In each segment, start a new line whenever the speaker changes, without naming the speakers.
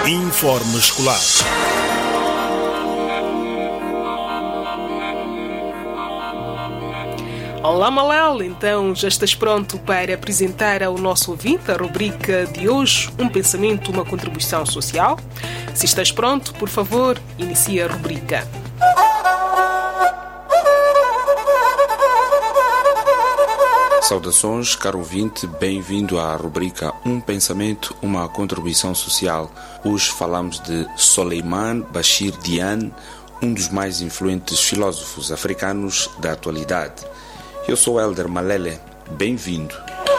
Informe Escolar.
Olá, Malel, então já estás pronto para apresentar ao nosso ouvinte a rubrica de hoje, Um Pensamento, uma Contribuição Social? Se estás pronto, por favor, inicia a rubrica.
Saudações, caro ouvinte, bem-vindo à rubrica Um Pensamento, uma Contribuição Social. Hoje falamos de Souleymane Bachir Diagne, um dos mais influentes filósofos africanos da atualidade. Eu sou Elder Malele, bem-vindo.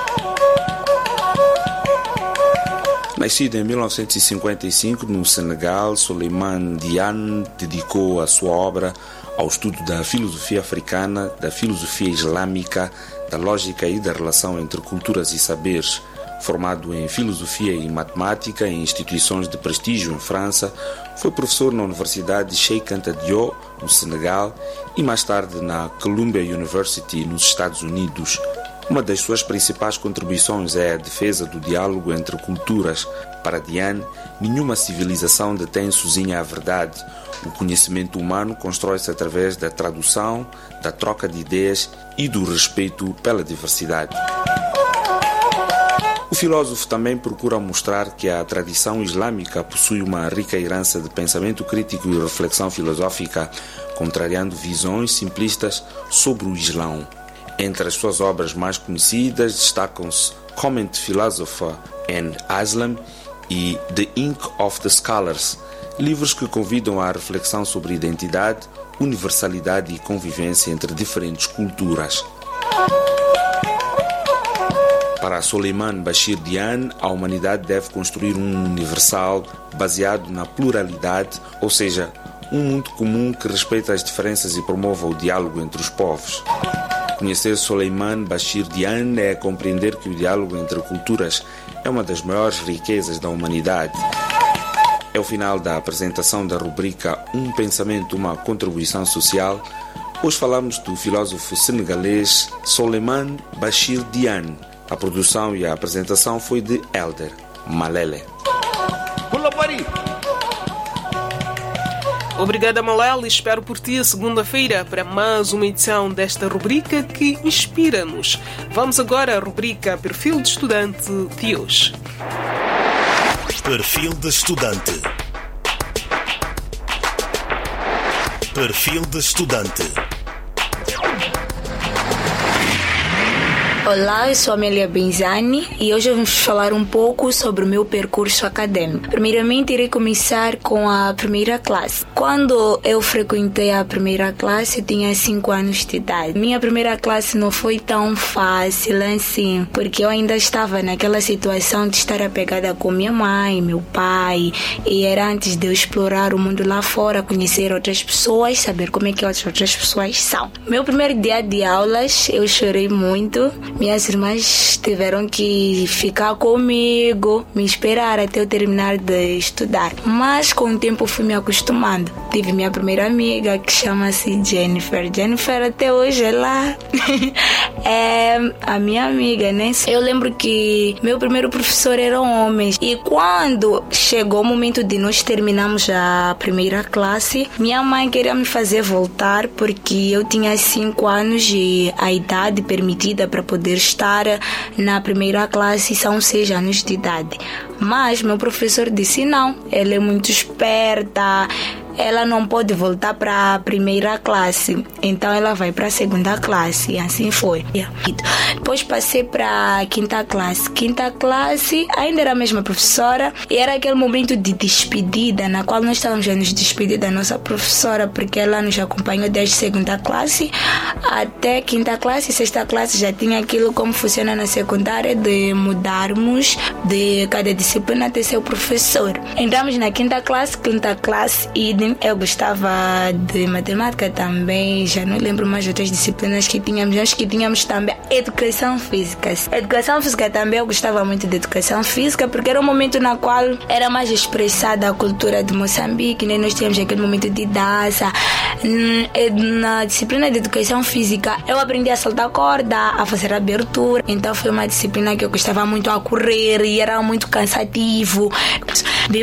Nascido em 1955 no Senegal, Souleymane Diagne dedicou a sua obra ao estudo da filosofia africana, da filosofia islâmica, da lógica e da relação entre culturas e saberes. Formado em filosofia e matemática em instituições de prestígio em França, foi professor na Universidade de Cheikh Anta Diop, no Senegal, e mais tarde na Columbia University, nos Estados Unidos. Uma das suas principais contribuições é a defesa do diálogo entre culturas. Para Diagne, nenhuma civilização detém sozinha a verdade. O conhecimento humano constrói-se através da tradução, da troca de ideias e do respeito pela diversidade. O filósofo também procura mostrar que a tradição islâmica possui uma rica herança de pensamento crítico e reflexão filosófica, contrariando visões simplistas sobre o Islão. Entre as suas obras mais conhecidas destacam-se Comment Philosopher and Islam e The Ink of the Scholars, livros que convidam à reflexão sobre identidade, universalidade e convivência entre diferentes culturas. Para Souleymane Bachir Diagne, a humanidade deve construir um universal baseado na pluralidade, ou seja, um mundo comum que respeita as diferenças e promova o diálogo entre os povos. Conhecer Souleymane Bachir Diagne é compreender que o diálogo entre culturas é uma das maiores riquezas da humanidade. É o final da apresentação da rubrica Um Pensamento, uma Contribuição Social. Hoje falamos do filósofo senegalês Souleymane Bachir Diagne. A produção e a apresentação foi de Elder Malele.
Obrigada, Malel, e espero por ti segunda-feira para mais uma edição desta rubrica que inspira-nos. Vamos agora à rubrica Perfil de Estudante de hoje.
Perfil de Estudante. Perfil de Estudante.
Olá, eu sou Amélia Benzani e hoje vamos falar um pouco sobre o meu percurso acadêmico. Primeiramente, irei começar com a primeira classe. Quando eu frequentei a primeira classe, eu tinha 5 anos de idade. Minha primeira classe não foi tão fácil assim, porque eu ainda estava naquela situação de estar apegada com minha mãe, meu pai, e era antes de eu explorar o mundo lá fora, conhecer outras pessoas, saber como é que outras pessoas são. Meu primeiro dia de aulas, eu chorei muito. Minhas irmãs tiveram que ficar comigo, me esperar até eu terminar de estudar. Mas com o tempo fui me acostumando. Tive minha primeira amiga que chama-se Jennifer. Jennifer até hoje ela é a minha amiga, né? Eu lembro que meu primeiro professor era um homem. E quando chegou o momento de nós terminarmos a primeira classe, minha mãe queria me fazer voltar porque eu tinha 5 anos e a idade permitida para poder estar na primeira classe são 6 anos de idade. Mas meu professor disse não, ela é muito esperta, ela não pode voltar para a primeira classe, então ela vai para a segunda classe, e assim foi. Depois passei para a quinta classe. Quinta classe ainda era a mesma professora e era aquele momento de despedida na qual nós estávamos a nos despedir da nossa professora, porque ela nos acompanhou desde segunda classe até quinta classe. Sexta classe já tinha aquilo como funciona na secundária, de mudarmos de cada disciplina até seu professor. Entramos na quinta classe e eu gostava de matemática também, já não lembro mais de outras disciplinas que tínhamos. Acho que tínhamos também educação física. Educação física também, eu gostava muito de educação física porque era um momento na qual era mais expressada a cultura de Moçambique, né? Nós tínhamos aquele momento de dança. Na disciplina de educação física eu aprendi a saltar corda, a fazer abertura, então foi uma disciplina que eu gostava muito, a correr, e era muito cansativo.